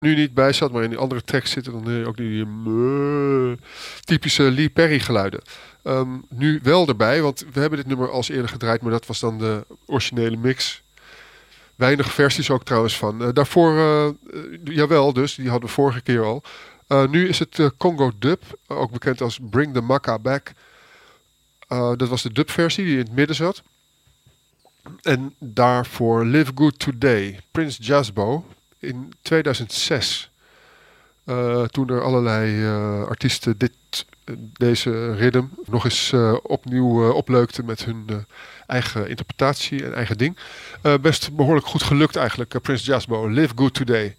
nu niet bij zat, maar in die andere tracks zitten dan ook die typische Lee Perry geluiden. Nu wel erbij, want we hebben dit nummer als eerder gedraaid, maar dat was dan de originele mix. Weinig versies ook trouwens van. Daarvoor, jawel dus, die hadden we vorige keer al. Nu is het Congo Dub, ook bekend als Bring the Maka Back. Dat was de dubversie die in het midden zat. En daarvoor Live Good Today, Prince Jazzbo in 2006. Toen er allerlei artiesten deze rhythm nog eens opnieuw opleukten met hun eigen interpretatie en eigen ding. Best behoorlijk goed gelukt eigenlijk, Prince Jazzbo, Live Good Today.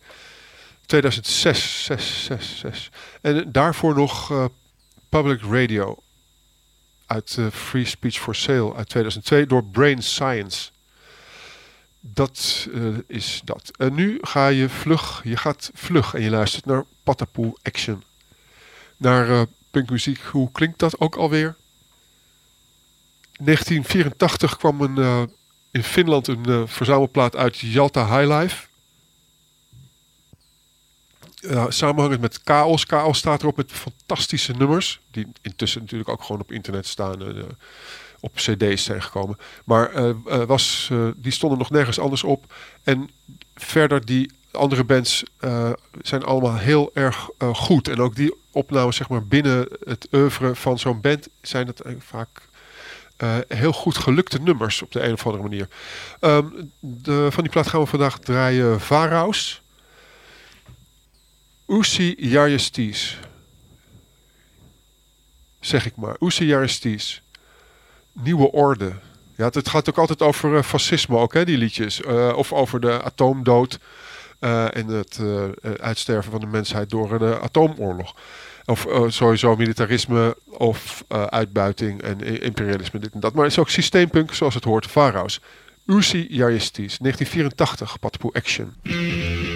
2006. En daarvoor nog Public Radio uit Free Speech for Sale uit 2002 door Brain Science. Dat is dat. En nu ga je gaat vlug en je luistert naar Patapoe Action. Naar punkmuziek. Hoe klinkt dat ook alweer? 1984 kwam in Finland een verzamelplaat uit Jalta Highlife. Samenhangend met Chaos. Chaos staat erop met fantastische nummers. Die intussen natuurlijk ook gewoon op internet staan. Op cd's zijn gekomen. Maar die stonden nog nergens anders op. En verder die andere bands zijn allemaal heel erg goed. En ook die opnames zeg maar binnen het oeuvre van zo'n band zijn het vaak heel goed gelukte nummers op de een of andere manier. Van die plaat gaan we vandaag draaien Varaus. Usi Jarjesties. Zeg ik maar. Usi Jarjesties. Nieuwe orde. Ja, het gaat ook altijd over fascisme ook, hè, die liedjes. Of over de atoomdood en het uitsterven van de mensheid door een atoomoorlog. Of sowieso militarisme of uitbuiting en imperialisme, dit en dat. Maar het is ook systeempunk zoals het hoort, Varaus. Usi Jarjesties, 1984, Patapoe Action.